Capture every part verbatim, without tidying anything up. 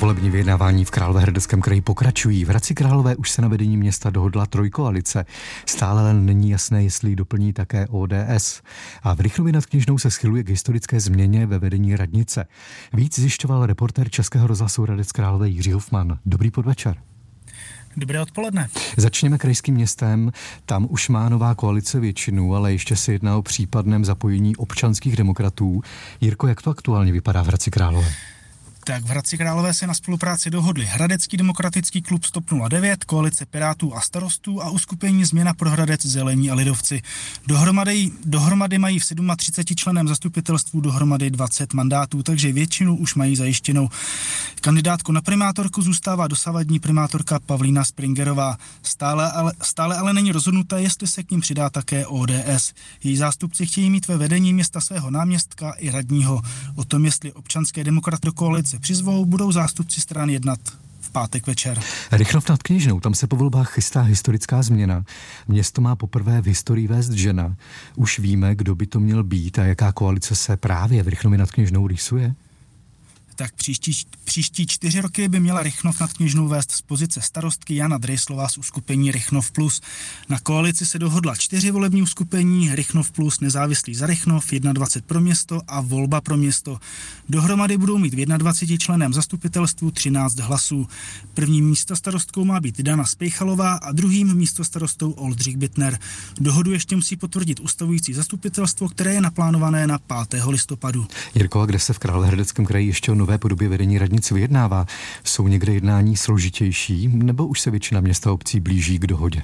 Volební vyjednávání v Královéhradeckém kraji pokračují. V Hradci Králové už se na vedení města dohodla trojkoalice. Stále ale není jasné, jestli ji doplní také O D S. A v Rychnově nad Kněžnou se schyluje k historické změně ve vedení radnice. Víc zjišťoval reportér Českého rozhlasu Hradec Králové Jiří Hofman. Dobrý podvečer. Dobré odpoledne. Začněme krajským městem. Tam už má nová koalice většinu, ale ještě se jedná o případném zapojení občanských demokratů. Jirko, jak to aktuálně vypadá v Hradci Králové? Tak v Hradci Králové se na spolupráci dohodli Hradecký demokratický klub Stop nula devět, koalice Pirátů a Starostů a uskupení Změna pro Hradec, Zelení a Lidovci. Dohromady, dohromady mají v třiceti členém zastupitelstvu dohromady dvacet mandátů, takže většinu už mají zajištěnou. Kandidátku na primátorku zůstává dosavadní primátorka Pavlína Springerová. Stále ale, stále ale není rozhodnuté, jestli se k ním přidá také O D S. Její zástupci chtějí mít ve vedení města svého náměstka i radního. O tom, jestli občanské demokraty do koalice přizvou, budou zástupci stran jednat v pátek večer. Rychnov nad Kněžnou, tam se po volbách chystá historická změna. Město má poprvé v historii vést žena. Už víme, kdo by to měl být a jaká koalice se právě v Rychnově nad Kněžnou rýsuje? Tak příští, příští čtyři roky by měla Rychnov nad Kněžnou vést z pozice starostky Jana Drejslová z uskupení Rychnov plus. Na koalici se dohodla čtyři volební uskupení, Rychnov plus, Nezávislý za Rychnov, dvacet jedna pro město a Volba pro město. Dohromady budou mít v dvaceti členém zastupitelstvu třináct hlasů. Prvním místostarostkou má být Dana Spejchalová a druhým místostarostou Oldřich Bittner. Dohodu ještě musí potvrdit ustavující zastupitelstvo, které je naplánované na pátého listopadu. Jirko, a kde se v Královéhradeckém kraji ještě o nové podobě vedení radnice vyjednává? Jsou někde jednání složitější, nebo už se většina města obcí blíží k dohodě?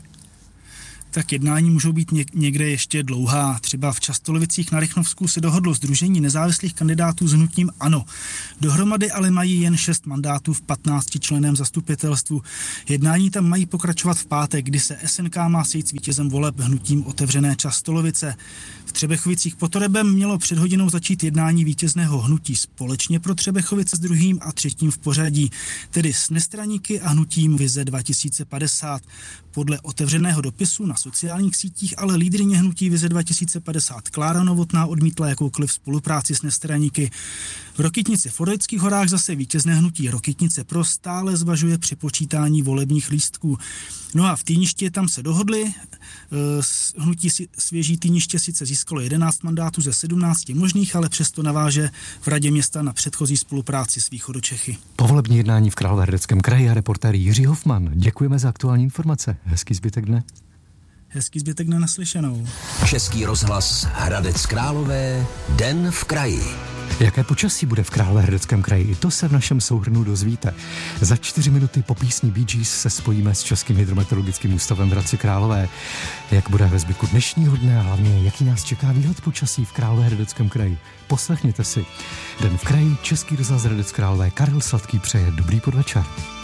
Tak jednání můžou být někde ještě dlouhá. Třeba v Častolovicích na Rychnovsku se dohodlo sdružení nezávislých kandidátů s hnutím ANO. Dohromady ale mají jen šest mandátů v patnácti členém zastupitelstvu. Jednání tam mají pokračovat v pátek, kdy se S N K má sejít s vítězem voleb hnutím Otevřené Častolovice. V Třebechovicích pod Torebem mělo před hodinou začít jednání vítězného hnutí Společně pro Třebechovice s druhým a třetím v pořadí, tedy s nestraníky a hnutím Vize dva tisíce padesát. Podle otevřeného dopisu na sociálních sítích ale lídryně hnutí Vize dva tisíce padesát Klára Novotná odmítla jakoukoliv spolupráci s nestraníky. V Rokytnici v Orlických horách zase vítězné hnutí Rokytnice pro stále zvažuje přepočítání volebních lístků. No a v Týniště tam se dohodli. Hnutí Svěží Týniště sice získalo jedenáct mandátů ze sedmnácti možných, ale přesto naváže v radě města na předchozí spolupráci s Východočechy. Povolební jednání v Královéhradeckém kraji a reportér Jiří Hofman. Děkujeme za aktuální informace. Hezký zbytek dne. Hezký zbytek dne, naslyšenou. Český rozhlas Hradec Králové, Den v kraji. Jaké počasí bude v Královéhradeckém kraji? I to se v našem souhrnu dozvíte. Za čtyři minuty po písni Bee Gees se spojíme s Českým hydrometeorologickým ústavem v Hradci Králové. Jak bude ve zbytku dnešního dne a hlavně jaký nás čeká výhled počasí v Královéhradeckém kraji? Poslechněte si. Den v kraji, Český rozhlas Hradec Králové, Karel Sladký přeje dobrý podvečer.